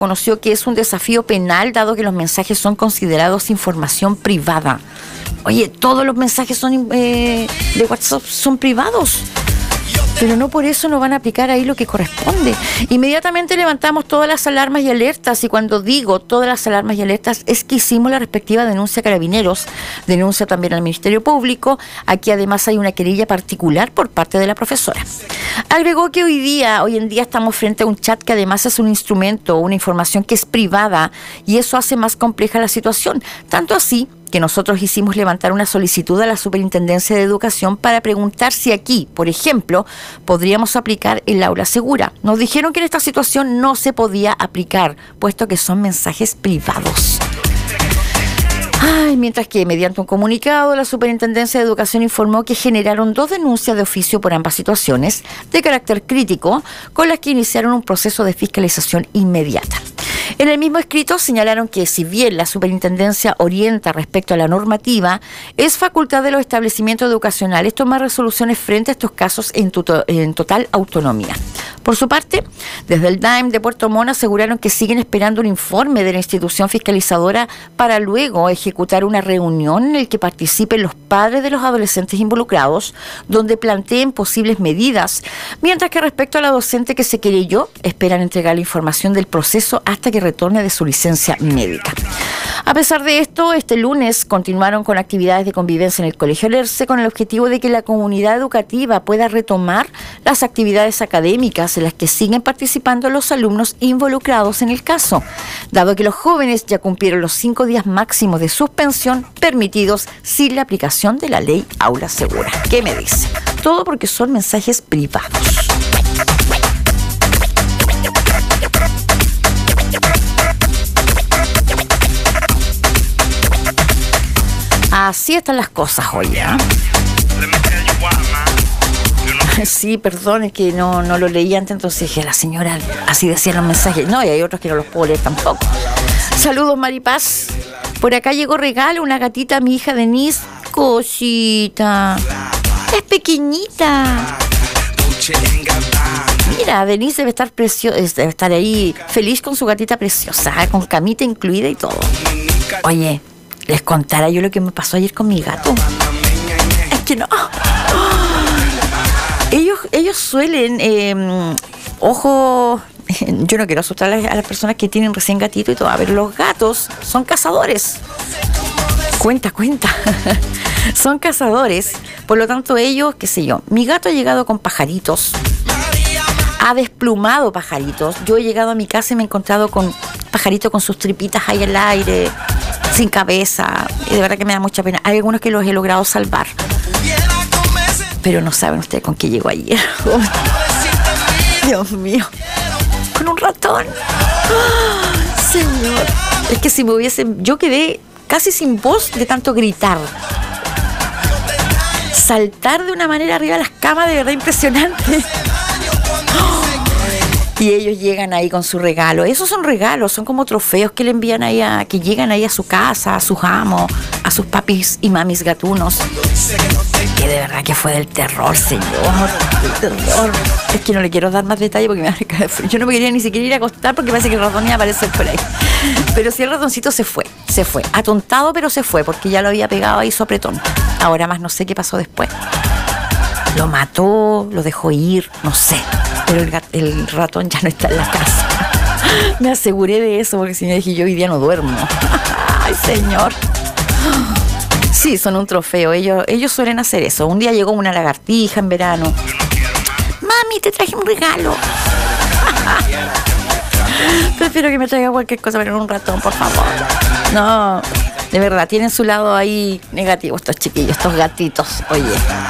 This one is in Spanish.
conoció que es un desafío penal dado que los mensajes son considerados información privada. Oye, todos los mensajes de WhatsApp son privados, pero no por eso no van a aplicar ahí lo que corresponde. Inmediatamente levantamos todas las alarmas y alertas, y cuando digo todas las alarmas y alertas es que hicimos la respectiva denuncia a Carabineros, denuncia también al Ministerio Público. Aquí además hay una querella particular por parte de la profesora. Agregó que hoy en día estamos frente a un chat que además es un instrumento, una información que es privada, y eso hace más compleja la situación, tanto así que nosotros hicimos levantar una solicitud a la Superintendencia de Educación para preguntar si aquí, por ejemplo, podríamos aplicar el aula segura. Nos dijeron que en esta situación no se podía aplicar, puesto que son mensajes privados. Mientras que mediante un comunicado, la Superintendencia de Educación informó que generaron 2 denuncias de oficio por ambas situaciones de carácter crítico, con las que iniciaron un proceso de fiscalización inmediata. En el mismo escrito señalaron que si bien la Superintendencia orienta respecto a la normativa, es facultad de los establecimientos educacionales tomar resoluciones frente a estos casos en total autonomía. Por su parte, desde el DAEM de Puerto Montt aseguraron que siguen esperando un informe de la institución fiscalizadora para luego ejecutar una reunión en la que participen los padres de los adolescentes involucrados, donde planteen posibles medidas, mientras que respecto a la docente que se querelló, esperan entregar la información del proceso hasta que retorne de su licencia médica. A pesar de esto, este lunes continuaron con actividades de convivencia en el Colegio Lerce con el objetivo de que la comunidad educativa pueda retomar las actividades académicas en las que siguen participando los alumnos involucrados en el caso, dado que los jóvenes ya cumplieron los 5 días máximos de suspensión permitidos sin la aplicación de la ley Aula Segura. ¿Qué me dice? Todo porque son mensajes privados. Así están las cosas hoy, ¿eh? Sí, perdón, es que no lo leí antes, entonces dije, la señora, así decían los mensajes. No, y hay otros que no los puedo leer tampoco. Saludos, Maripaz. Por acá llegó regalo, una gatita a mi hija Denise. Cosita. Es pequeñita. Mira, Denise debe estar debe estar ahí feliz con su gatita preciosa, con camita incluida y todo. Oye, les contará yo lo que me pasó ayer con mi gato. Es que no. Ellos suelen, yo no quiero asustar a las personas que tienen recién gatito y todo, pero los gatos son cazadores. Cuenta. Son cazadores. Por lo tanto, ellos, qué sé yo, mi gato ha llegado con pajaritos, ha desplumado pajaritos. Yo he llegado a mi casa y me he encontrado con pajaritos con sus tripitas ahí al aire, sin cabeza, y de verdad que me da mucha pena. Hay algunos que los he logrado salvar, pero no saben ustedes con qué llegó ayer. Dios mío, con un ratón. ¡Oh, señor! Es que si me hubiesen... Yo quedé casi sin voz de tanto gritar. Saltar de una manera arriba de las camas, de verdad impresionante. Y ellos llegan ahí con su regalo. Esos son regalos, son como trofeos que le envían ahí que llegan ahí a su casa, a sus amos, a sus papis y mamis gatunos. Que de verdad que fue del terror, señor. Del terror. Es que no le quiero dar más detalle porque me va a caer frío. Yo no me quería ni siquiera ir a acostar porque parece que el ratón iba a aparecer por ahí. Pero sí, el ratoncito se fue. Atontado, pero se fue porque ya lo había pegado ahí sopretón. Ahora más no sé qué pasó después. Lo mató, lo dejó ir, no sé. Pero el ratón ya no está en la casa. Me aseguré de eso porque si no dije, yo hoy día no duermo. Ay, señor. Sí, son un trofeo. Ellos suelen hacer eso. Un día llegó una lagartija en verano. Mami, te traje un regalo. Prefiero que me traiga cualquier cosa, pero no un ratón, por favor. No, de verdad, tienen su lado ahí negativo estos chiquillos, estos gatitos. Oye.